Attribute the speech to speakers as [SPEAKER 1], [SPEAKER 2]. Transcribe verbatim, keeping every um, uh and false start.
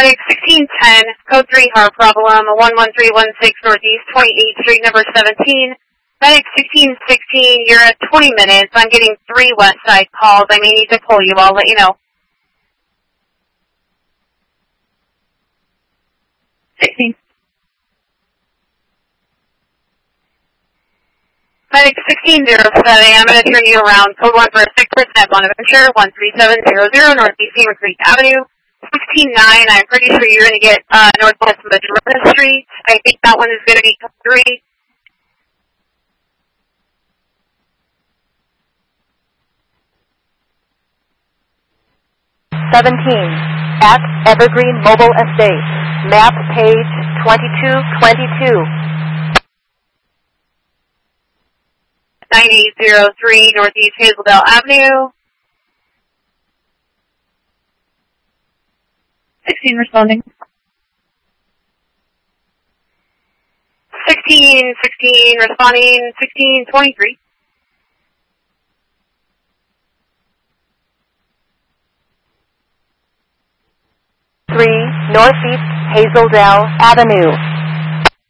[SPEAKER 1] Medic sixteen ten, code three, heart problem, one one three one six Northeast twenty-eighth Street, number seventeen. Medic sixteen sixteen, you're at twenty minutes. I'm getting three west side calls. I may need to pull you. I'll let you know.
[SPEAKER 2] sixteen.
[SPEAKER 1] Medic sixteen oh seven, I'm going to turn you around. Code one for six percent Bonaventure, one three seven zero zero Northeast Beaver Creek Avenue. sixteen nine, I'm pretty sure you're going to get uh, Northwest Madrona Street. I think that one is going to be code three.
[SPEAKER 3] seventeen, at Evergreen Mobile Estate, map page twenty-two twenty-two.
[SPEAKER 1] nine eight zero three Northeast Hazeldale Avenue.
[SPEAKER 2] sixteen responding.
[SPEAKER 1] sixteen sixteen responding, sixteen twenty-three.
[SPEAKER 3] three, Northeast Hazeldale Avenue.